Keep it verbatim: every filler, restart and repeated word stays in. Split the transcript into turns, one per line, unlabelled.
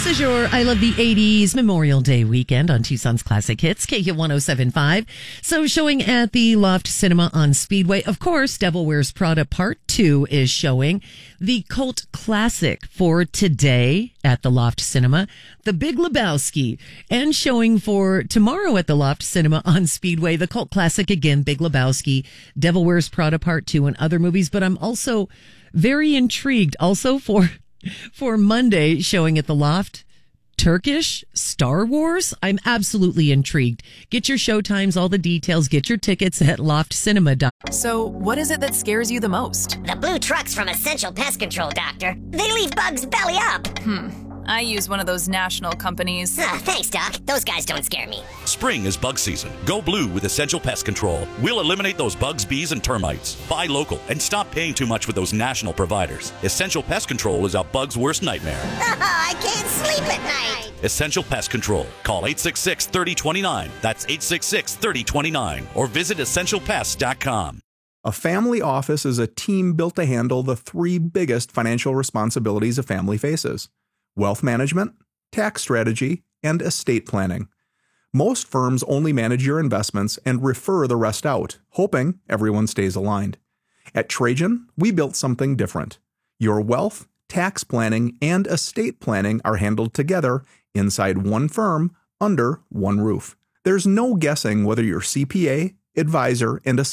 is your I Love the eighties Memorial Day weekend on Tucson's Classic Hits, K H one oh seven point five. So showing at the Loft Cinema on Speedway, of course, Devil Wears Prada Part two is showing. The cult classic for today at the Loft Cinema, The Big Lebowski. And showing for tomorrow at the Loft Cinema on Speedway, the cult classic again, Big Lebowski, Devil Wears Prada Part two, and other movies. But I'm also very intrigued also for... For Monday, showing at the Loft, Turkish Star Wars. I'm absolutely intrigued. Get your show times, all the details, get your tickets at loft cinema dot com.
So, what is it that scares you the most?
The blue trucks from Essential Pest Control, Doctor. They leave bugs belly up.
Hmm. I use one of those national companies.
Ah, thanks, Doc. Those guys don't scare me.
Spring is bug season. Go blue with Essential Pest Control. We'll eliminate those bugs, bees, and termites. Buy local and stop paying too much with those national providers. Essential Pest Control is a bug's worst nightmare.
I can't sleep at night.
Essential Pest Control. Call eight six six, three oh two nine. That's eight six six, three oh two nine. Or visit essential pest dot com.
A family office is a team built to handle the three biggest financial responsibilities a family faces: wealth management, tax strategy, and estate planning. Most firms only manage your investments and refer the rest out, hoping everyone stays aligned. At Trajan, we built something different. Your wealth, tax planning, and estate planning are handled together inside one firm under one roof. There's no guessing whether your C P A, advisor, and